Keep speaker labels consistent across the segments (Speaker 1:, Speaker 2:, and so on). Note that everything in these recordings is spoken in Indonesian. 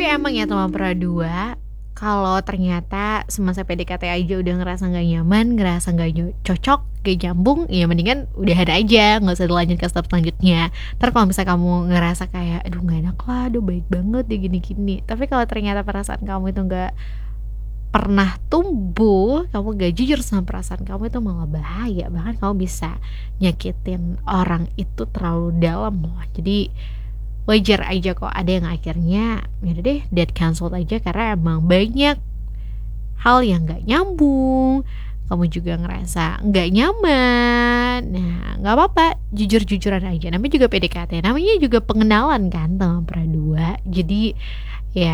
Speaker 1: Tapi emang ya teman pera dua, kalau ternyata semasa PDKT aja udah ngerasa gak nyaman, ngerasa gak cocok, gak nyambung, ya mendingan udahan aja, gak usah dilanjut ke step selanjutnya. Ntar kalau misalnya kamu ngerasa kayak aduh gak enak lah, aduh baik banget dia gini-gini, tapi kalau ternyata perasaan kamu itu gak pernah tumbuh, kamu gak jujur sama perasaan kamu, itu malah bahaya. Bahkan kamu bisa nyakitin orang itu terlalu dalam loh. Jadi wajar aja kok ada yang akhirnya yaudah deh dead cancel aja, karena emang banyak hal yang gak nyambung, kamu juga ngerasa gak nyaman. Nah gak apa-apa, jujur-jujuran aja, namanya juga PDKT, namanya juga pengenalan kan teman pera dua. Jadi ya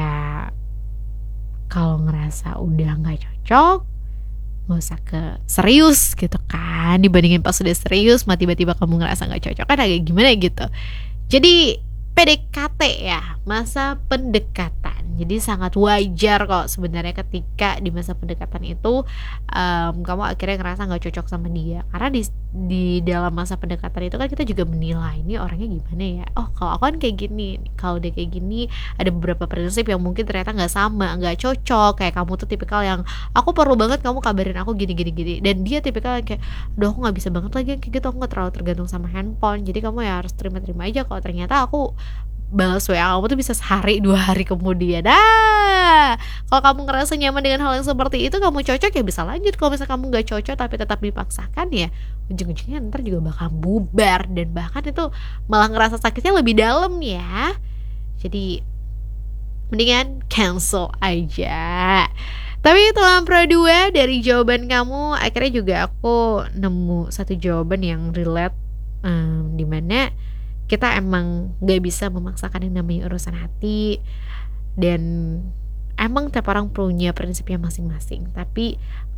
Speaker 1: kalau ngerasa udah gak cocok, gak usah ke serius gitu kan. Dibandingin pas udah serius tiba-tiba kamu ngerasa gak cocok, kan agak gimana gitu. Jadi PDKT ya, masa pendekatan. Jadi sangat wajar kok sebenarnya ketika di masa pendekatan itu kamu akhirnya ngerasa gak cocok sama dia. Karena di dalam masa pendekatan itu kan kita juga menilai ini orangnya gimana ya. Oh kalau aku kan kayak gini, kalau dia kayak gini, ada beberapa prinsip yang mungkin ternyata gak sama, gak cocok. Kayak kamu tuh tipikal yang aku perlu banget kamu kabarin aku gini. Dan dia tipikal yang kayak aduh aku gak bisa banget lagi kayak gitu, aku gak terlalu tergantung sama handphone. Jadi kamu ya harus terima-terima aja kalau ternyata aku balas WA kamu tuh bisa sehari 2 hari kemudian. Kalau kamu ngerasa nyaman dengan hal yang seperti itu, kamu cocok ya bisa lanjut. Kalau misalnya kamu gak cocok tapi tetap dipaksakan, ya ujung-ujungnya ntar juga bakal bubar. Dan bahkan itu malah ngerasa sakitnya lebih dalam ya. Jadi mendingan cancel aja. Tapi teman pera dua, dari jawaban kamu akhirnya juga aku nemu satu jawaban yang relate, dimana kita emang gak bisa memaksakan yang namanya urusan hati. Dan emang tiap orang punya prinsipnya masing-masing. Tapi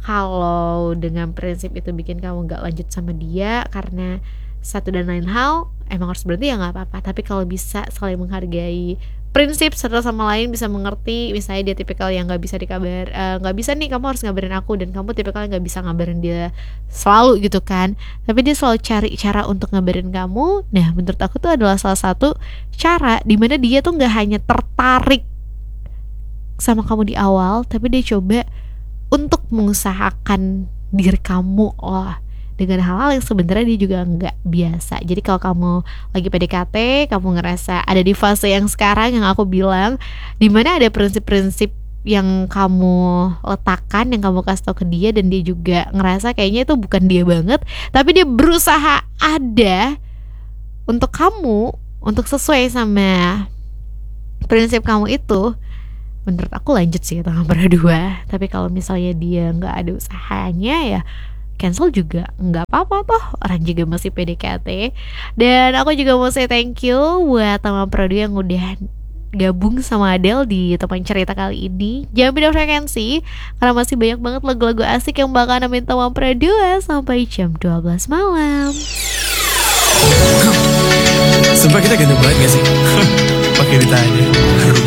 Speaker 1: kalau dengan prinsip itu bikin kamu gak lanjut sama dia karena satu dan lain hal, emang harus berhenti ya gak apa-apa. Tapi kalau bisa saling menghargai prinsip satu sama lain, bisa mengerti. Misalnya dia tipikal yang gak bisa gak bisa nih kamu harus ngabarin aku, dan kamu tipikal yang gak bisa ngabarin dia selalu gitu kan, tapi dia selalu cari cara untuk ngabarin kamu. Nah menurut aku tuh adalah salah satu cara dimana dia tuh gak hanya tertarik sama kamu di awal, tapi dia coba untuk mengusahakan diri kamu dengan hal-hal yang sebenarnya dia juga nggak biasa. Jadi kalau kamu lagi PDKT, kamu ngerasa ada di fase yang sekarang yang aku bilang, dimana ada prinsip-prinsip yang kamu letakkan, yang kamu kasih tau ke dia, dan dia juga ngerasa kayaknya itu bukan dia banget, tapi dia berusaha ada untuk kamu, untuk sesuai sama prinsip kamu itu. Menurut aku lanjut sih teman pera dua. Tapi kalau misalnya dia nggak ada usahanya, ya cancel juga nggak apa-apa toh, orang juga masih PDKT. Dan aku juga mau say thank you buat teman pera dua yang udah gabung sama Adele di teman cerita kali ini. Jangan pindah frekuensi, karena masih banyak banget lagu-lagu asik yang bakal nemenin teman pera dua sampai jam 12 malam.
Speaker 2: Sumpah kita ganteng banget gak sih? Pakai ditanya.